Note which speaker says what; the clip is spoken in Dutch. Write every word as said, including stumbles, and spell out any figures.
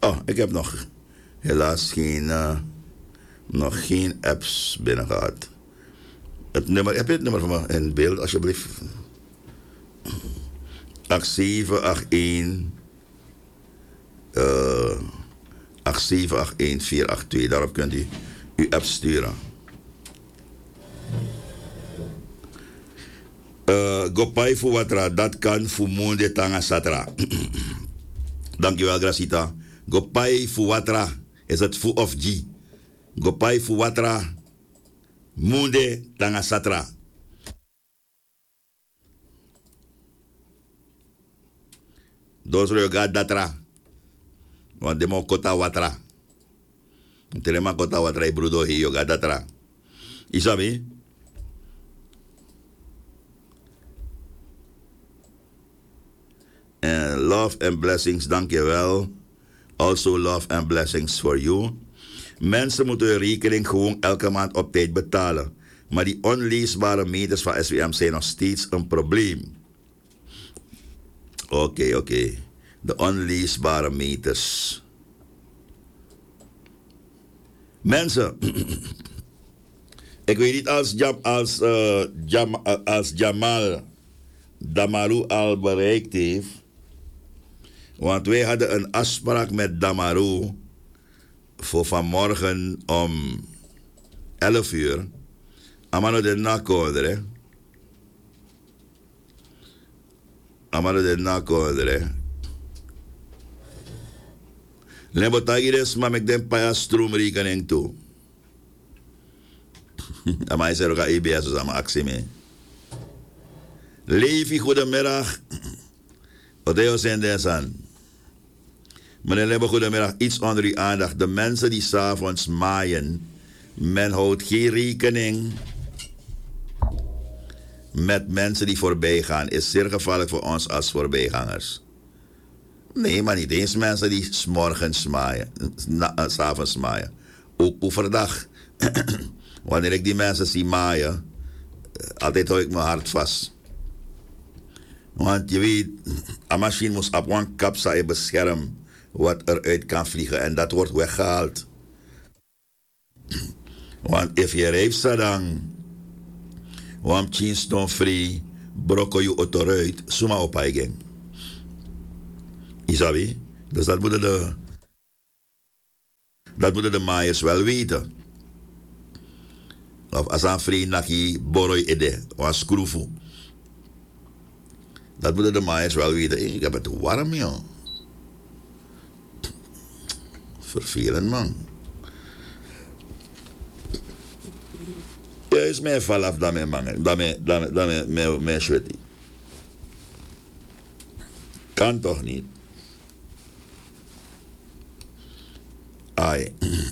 Speaker 1: Oh, ik heb nog helaas geen, uh, nog geen apps binnen gehad. Het nummer, heb je het nummer van me in beeld, alsjeblieft? acht zeven acht een uh, acht zeven acht een vier acht twee. Daarop kunt u uw app sturen. Uh, Gopai Fuwatra, dat kan Fumunde Tanga Satra. Dankjewel, Gracita. Gopai Fuwatra, is het Fu of G? Gopai Fuwatra, Munde Tanga Satra. Dos rega datra. Want de mo kota watra. Telema kota watra ibrudo hi yoga datra. Isabi? And love and blessings, dankjewel. Also love and blessings for you. Mensen moeten hun rekening gewoon elke maand op tijd betalen. Maar die onleesbare meters van S W M zijn nog steeds een probleem. Oké, okay, oké. Okay. De onleesbare meters. Mensen. Ik weet niet als, Jam, als, uh, Jam, uh, als Jamal Damaru al bereikt heeft. Want wij hadden een afspraak met Damaru voor vanmorgen om elf uur. Amano de nakodere. Amano de nakodere. Lebo tagides maar ik den pa stroomrekening toe. Amai zei ook I B S is aan mijn actie mee. Levi, goedemiddag. Wat is er des aan? Meneer Lebo, goedemiddag. Iets onder uw aandacht. De mensen die s'avonds maaien, men houdt geen rekening met mensen die voorbij gaan. Is zeer gevaarlijk voor ons als voorbijgangers. Nee, maar niet eens mensen die 's morgens maaien, na, 's avonds maaien. Ook overdag. Wanneer ik die mensen zie maaien, altijd hou ik mijn hart vast. Want je weet, een machine moet op een kapsa beschermen wat eruit kan vliegen en dat wordt weggehaald. Want if je rijft dan, want je stond vrij, brokko je auto eruit, suma op eigen. Isabi? Dus dat moeten de, dat moeten de maaiers wel weten. Of als een vrij naki boroi ede, of een skroefu. Dat moeten de maaiers wel weten. Ik heb het warm, joh. Vervelend, man. Juist mij val af dat mijn man, dat mijn, dat mijn, mijn, mijn sweaty. Kan toch niet? Ai.